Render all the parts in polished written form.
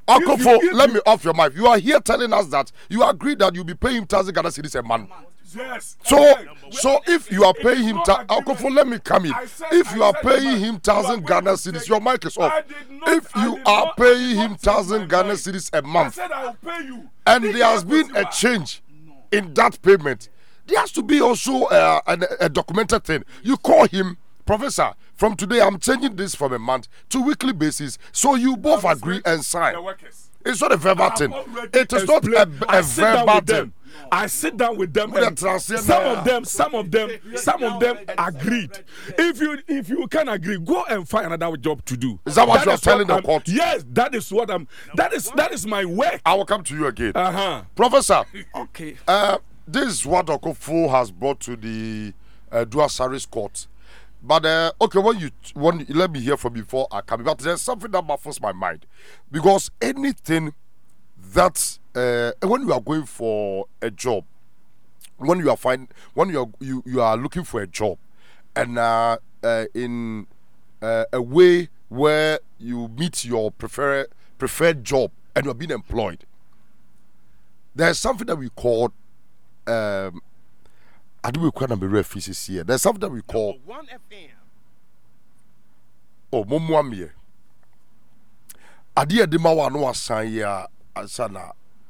Okofo, let me off your mic. You are here telling us that you agree that you'll be paying him 1,000 Ghana cedis a month. Yes. So if you are paying him, Okofo, let me come in. If you are paying him 1,000 Ghana cedis, your mic is off. If you are paying him 1,000 Ghana cedis a month, and there has been a change in that payment, there has to be also a documented thing. You call him, Professor, from today I'm changing this from a month to weekly basis, so you both agree and sign. It's not a verbal thing. It is not a verbal thing. I sit down with them. And some of them agreed. If you can agree, go and find another job to do. Is that what you are telling the court? Yes, that is what I'm. That is my work. I will come to you again, Professor. Okay. This is what Okofo has brought to the Dua Saris court. But okay, let me hear from you before I come. But there's something that baffles my mind, because anything that when you are going for a job, when you are looking for a job, and in a way where you meet your preferred job and you are being employed, there's something that we call I do require number references here. There's something that we call Momuamie. Adia de Mawa no assign ya asana.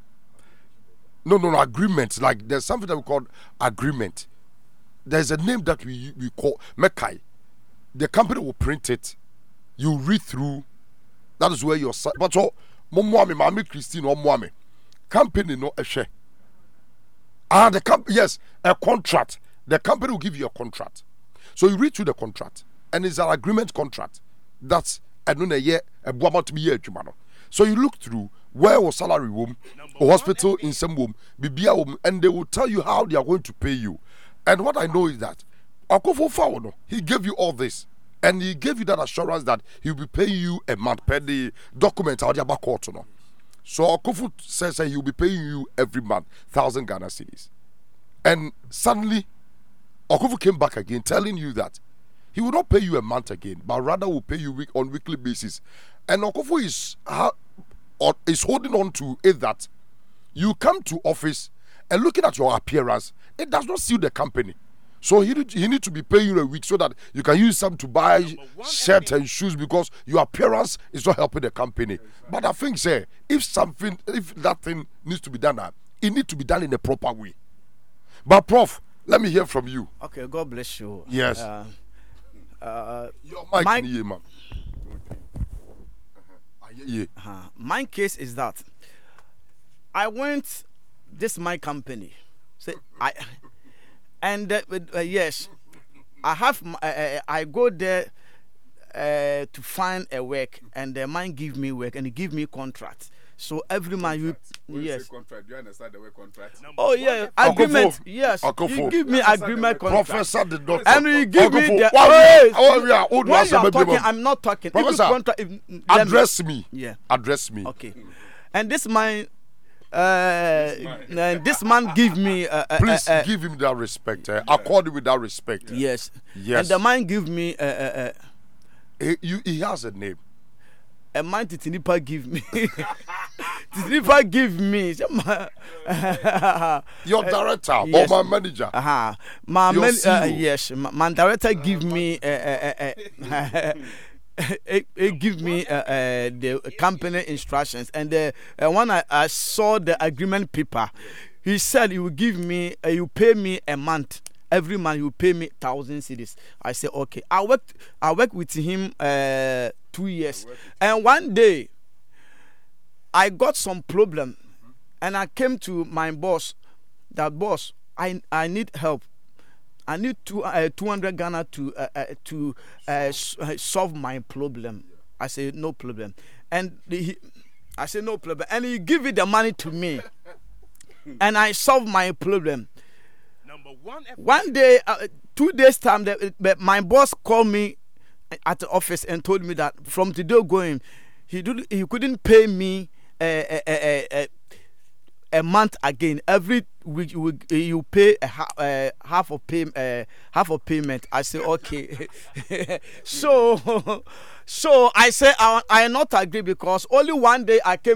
No agreement. Like there's something that we call agreement. There's a name that we call Mekai. The company will print it. You read through. That is where you're. But so Momuame, Mami Christine or Moame. Company no share. The company, yes, a contract. The company will give you a contract. So you read through the contract, and it's an agreement contract. That's a year, a to be year. So you look through where was salary room, or hospital in some room, BBA room, and they will tell you how they are going to pay you. And what I know is that Okofo Fawono, he gave you all this, and he gave you that assurance that he will be paying you a month per the document out there back court. So Okofo says that he will be paying you every month 1,000 Ghana cedis. And suddenly, Okofo came back again telling you that he will not pay you a month again, but rather will pay you on weekly basis. And Okofo is holding on to it that you come to office and looking at your appearance, it does not suit the company. So he need to be paying you a week so that you can use some to buy shirts and shoes, because your appearance is not helping the company. But I think, say, if that thing needs to be done, it needs to be done in a proper way. But Prof, let me hear from you. Okay, God bless you. Yes. Your mic, man. My case is that I went my company. Yes, I have. I go there to find a work, and the man give me work and he give me contract. So every month yes. Contract. Do you understand the word contract? Oh yeah, agreement. Yes, he give me agreement contract. Professor did not. And he give me the. When you are talking, I'm not talking. Professor, address me. Yeah. Address me. Okay. And this man. This man give me please give him that respect. Accord with that respect. Yes. Yes. And the man give me he has a name. A man Titinipa give me. Titinipa give me. Your director yes. Or my manager. Yes. My director give me it give me the company instructions, and when I saw the agreement paper, he said he will give me you pay me a month. Every month you pay me 1,000 cedis. I said okay. I worked with him 2 years, and one day I got some problem, and I came to my boss. That boss, I need help. I need 200 Ghana to solve my problem. I said no problem, and I said no problem, and he give it the money to me, and I solve my problem. One day, 2 days time, my boss called me at the office and told me that from today going, he couldn't pay me a month again. Every week you pay half of payment. I say okay. so I say I not agree, because only one day I came